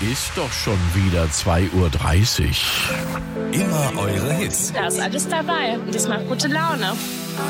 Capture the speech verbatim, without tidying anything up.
Ist doch schon wieder zwei Uhr dreißig. Immer eure Hits. Da ist alles dabei und das macht gute Laune.